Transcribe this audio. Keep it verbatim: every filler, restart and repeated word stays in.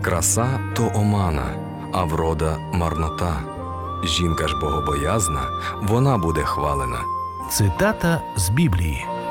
Краса то омана, а врода марнота. Жінка ж богобоязна, вона буде хвалена. Цитата з Біблії.